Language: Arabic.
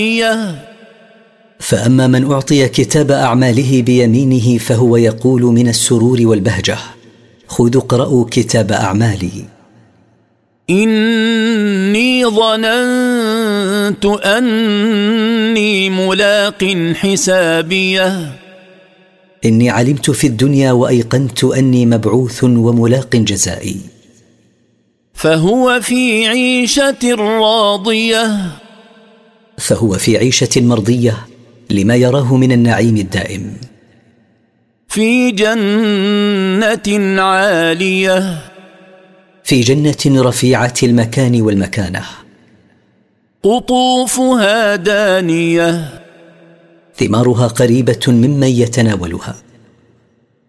فأما من أعطي كتاب أعماله بيمينه فهو يقول من السرور والبهجة: خذوا اقرءوا كتاب أعمالي، إني ظننت أني ملاق حسابيه. إني علمت في الدنيا وأيقنت أني مبعوث وملاق جزائي. فهو في عيشة راضية. فهو في عيشة مرضية لما يراه من النعيم الدائم. في جنة عالية. في جنة رفيعة المكان والمكانة. قطوفها دانية. ثمارها قريبة ممن يتناولها.